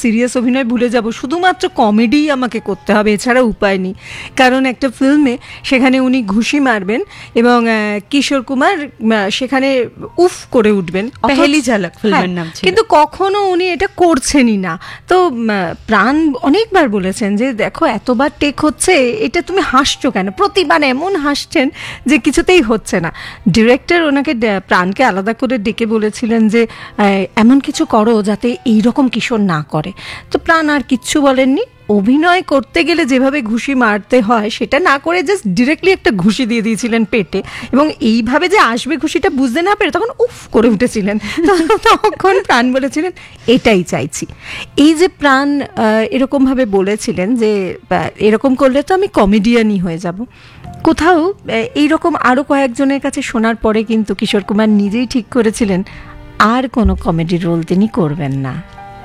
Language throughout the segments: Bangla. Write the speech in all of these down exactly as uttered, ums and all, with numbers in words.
সিরিয়াস অভিনয় ভুলে যাব, শুধুমাত্র কমেডি আমাকে করতে হবে, এছাড়া উপায় নেই। কারণ একটা ফিল্মে সেখানে উনি ঘুষি মারবেন এবং কিশোর কুমার সেখানে উফ করে উঠবেন, পেহেলি ঝলক ফিল্মের নাম ছিল, কিন্তু কখনো উনি এটা করছেনই না। তো প্রাণ অনেকবার বলেছেন যে দেখো এতবার টেক হচ্ছে, এটা তুমি হাসছো কেন, প্রতিবার এমন হাসছেন যে কিছুতেই হচ্ছে না। ডিরেক্টর ওনাকে প্রাণকে আলাদা করে ডেকে বলেছিলেন যে এমন কিছু করো যাতে এইরকম কিশোর না করে। তো প্রাণ আর কিচ্ছু বলেননি, অভিনয় করতে গেলে যেভাবে ঘুষি মারতে হয় সেটা না করে জাস্ট ডিরেক্টলি একটা ঘুষি দিয়ে দিয়েছিলেন পেটে, এবং এইভাবে যে আসবে ঘুষিটা বুঝতে না পেরে তখন উফ করে উঠেছিলেন। তখন প্রাণ বলেছিলেন এটাই চাইছি। এই যে প্রাণ এরকমভাবে বলেছিলেন যে এরকম করলে তো আমি কমেডিয়ানই হয়ে যাব, কোথাও এইরকম আরও কয়েকজনের কাছে শোনার পরে কিন্তু কিশোর কুমার নিজেই ঠিক করেছিলেন আর কোনো কমেডি রোল তিনি করবেন না।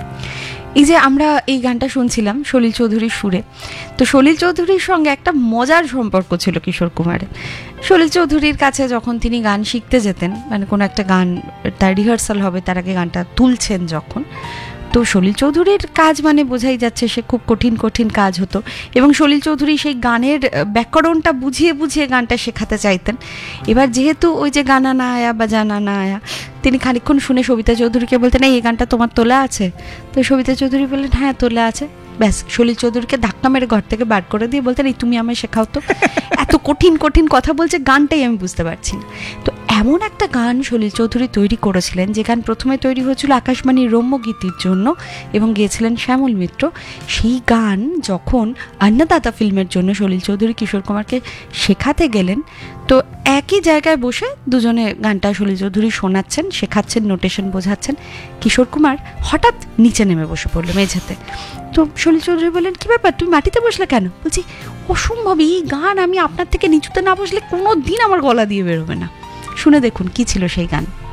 এই যে আমরা এই গানটা শুনছিলাম সলিল চৌধুরীর সুরে, তো সলিল চৌধুরীর সঙ্গে একটা মজার সম্পর্ক ছিল কিশোর কুমারের। সলিল চৌধুরীর কাছে যখন তিনি গান শিখতে যেতেন, মানে কোনো একটা গান তার রিহার্সাল হবে তার আগে গানটা তুলছেন যখন, তো সলিল চৌধুরীর কাজ মানে বোঝাই যাচ্ছে সে খুব কঠিন কঠিন কাজ হতো, এবং সলিল চৌধুরী সেই গানের ব্যাকরণটা বুঝিয়ে বুঝিয়ে গানটা শেখাতে চাইতেন। এবার যেহেতু ওই যে গানা না আয়া বা জানা না আয়া, তিনি খানিকক্ষণ শুনে সবিতা চৌধুরীকে বলতেন এই গানটা তোমার তোলা আছে, তো সবিতা চৌধুরী বললেন হ্যাঁ তোলা আছে, ব্যাস সলিল চৌধুরীকে ধাক্কা মেরে ঘর থেকে বার করে দিয়ে বলতেন এই তুমি আমায় শেখাও তো, এত কঠিন কঠিন কথা বলছে গানটাই আমি বুঝতে পারছি না। তো এমন একটা গান সলিল চৌধুরী তৈরি করেছিলেন যে গান প্রথমে তৈরি হয়েছিল আকাশবাণীর রম্যগীতির জন্য এবং গেয়েছিলেন শ্যামল মিত্র। সেই গান যখন অন্নদাতা ফিল্মের জন্য সলিল চৌধুরী কিশোর কুমারকে শেখাতে গেলেন, তো একই জায়গায় বসে দুজনে গানটা সলিল চৌধুরী শোনাচ্ছেন, শেখাচ্ছেন, নোটেশন বোঝাচ্ছেন, কিশোর কুমার হঠাৎ নিচে নেমে বসে পড়লো মেঝেতে। তো সলিল চৌধুরী বললেন কি ব্যাপার তুমি মাটিতে বসলে কেন? বলছি অসম্ভব, এই গান আমি আপনার থেকে নিচুতে না বসলে কোনো দিন আমার গলা দিয়ে বেরোবে না। শুনে দেখুন কি ছিল সেই গান।